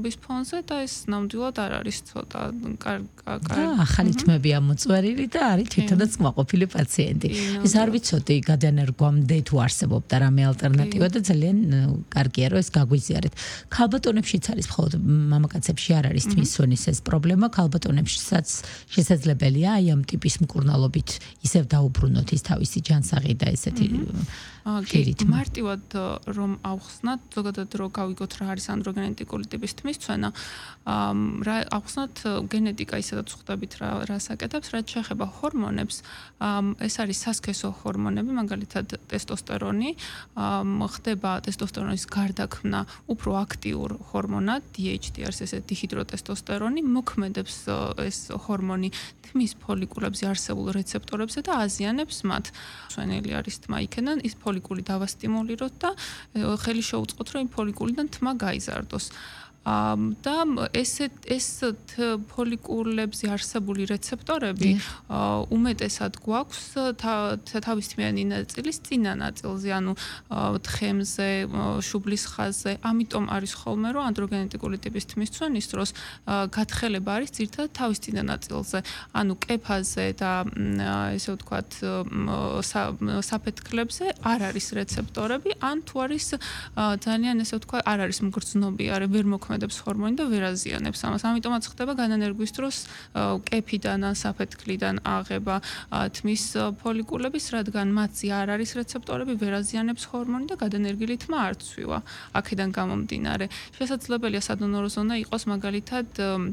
მადლობის ფონზე და ეს ნამდვილად არ არის ცოტა ახალი თმები ამოწვერილი და არის თვითონაც კმაყოფილი პაციენტი. ეს არ ვიცოდი გადანერგვამდე თუ არსებობდა რამე ალტერნატივა და ძალიან კარგია რომ ეს გაგვიზიარეთ. ქალბატონებშიც არის მხოლოდ მამაკაცებში არ არის თმის სვენის ეს პრობლემა, ქალბატონებშიც შესაძლებელია აი ამ ტიპის მკურნალობით ისევ დაუბრუნოთ ის თავისი ჯანსაღი და ესეთი მარტივად რომ ავხსნათ, ზოგადად რომ გავიგოთ რა არის ანდროგენეტიკური ტიპის თმის სვენა, ავხსნათ გენეტიკა ისედაც ხვდებით რას აკეთებს, რაც შეეხება ჰორმონებს, ეს არის სასქესო ჰორმონები, მაგალითად ტესტოსტერონი, ხდება ტესტოსტერონის გარდაქმნა უფრო აქტიურ ჰორმონად, DHT არის ესე დიჰიდროტესტოსტერონი, მოქმედებს ეს ჰორმონი თმის ფოლიკულებზე არსებულ რეცეპტორებზე და აზიანებს მათ. სვენელი არის თმა იქიდან, ის ფოლიკული დავასტიმულიროთ და ხელი შეუწყოთ, რომ იმ ფოლიკულიდან თმა გაიზარდოს. და ეს ფოლიკულებზე არსებული რეცეპტორები უმეტესად გვაქვს თავისთმიანი ნაწილის წინა ნაწილზე, ანუ თხემზე, შუბლის ხაზზე. ამიტომ არის ხოლმე, რომ ანდროგენეტიკური ტიპის თმის სვენის დროს გათხელება არის ძირითადად თავის წინა ნაწილზე, ანუ კეფაზე და ესე ვთქვათ საფეთქლებზე არ არის რეცეპტორები, ან თუ არის ძალიან ესე ვთქვათ არ არის მგრძნობი, არ ვერ მოქმედებს ჰორმონი და ვერ აზიანებს ამას. ამიტომაც ხდება განანერგვის დროს კეფიდან ან საფეთქლიდან აღება თმის ფოლიკულების, რადგან მათზე არ არის რეცეპტორები, ვერ აზიანებს ჰორმონი და გადანერგილი თმა არ ცვივა. აქედან გამომდინარე, შესაძლებელია სადონორო ზონა იყოს მაგალითად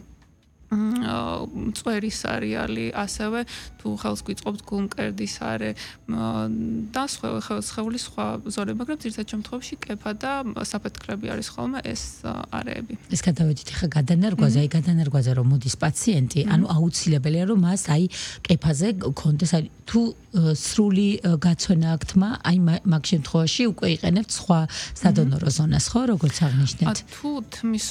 მწვერის არეალი, ასევე თუ ხელს გვიწყობთ გულმკერდის არე და სხეულის სხვა ზოლები, მაგრამ ძირითადად შემთხვევაში კეფა და საფეთქლები არის ხოლმე ეს არეები. ეს გადავედით ახლა გადანერგვაზე, აი გადანერგვაზე რომ მოდის პაციენტი, ანუ აუცილებელია რომ მას აი კეფაზე გქონდეს, აი თუ სრული გაცვენა აქვს თმა, აი მაგ შემთხვევაში უკვე იყენებთ სხვა სადონორო ზონას, ხო, როგორც აღნიშნეთ? თუ თმის